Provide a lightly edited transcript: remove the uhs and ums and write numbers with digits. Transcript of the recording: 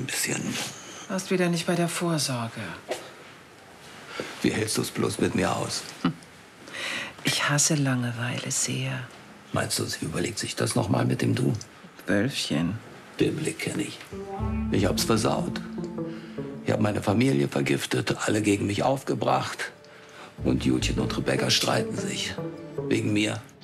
bisschen. Warst wieder nicht bei der Vorsorge. Wie hältst du es bloß mit mir aus? Ich hasse Langeweile sehr. Meinst du, sie überlegt sich das noch mal mit dem Du? Wölfchen. Den Blick kenne ich. Ich hab's versaut. Ich habe meine Familie vergiftet, alle gegen mich aufgebracht. Und Julchen und Rebecca streiten sich. Wegen mir.